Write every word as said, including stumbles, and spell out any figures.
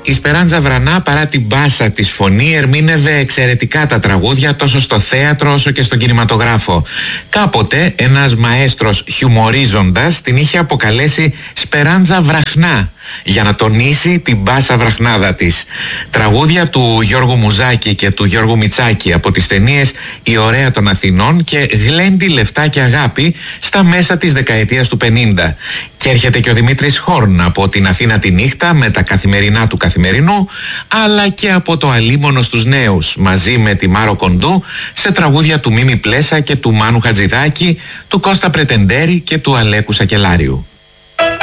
Η Σπεράντζα Βρανά, παρά την μπάσα της φωνή, ερμήνευε εξαιρετικά τα τραγούδια τόσο στο θέατρο όσο και στον κινηματογράφο. Κάποτε ένας μαέστρος χιουμορίζοντας την είχε αποκαλέσει Σπεράντζα Βραχνά για να τονίσει την μπάσα βραχνάδα της. Τραγούδια του Γιώργου Μουζάκη και του Γιώργου Μιτσάκη από τις ταινίες «Η ωραία των Αθηνών» και «Γλέντι, λεφτά και αγάπη» στα μέσα της δεκαετίας του πενήντα. Και έρχεται και ο Δημήτρης Χόρν από την Αθήνα τη νύχτα με τα καθημερινά του καθημερινού, αλλά και από το Αλίμονο στους νέους μαζί με τη Μάρο Κοντού σε τραγούδια του Μίμη Πλέσα και του Μάνου Χατζηδάκη, του Κώστα Πρετεντέρη και του Αλέκου Σακελάριου.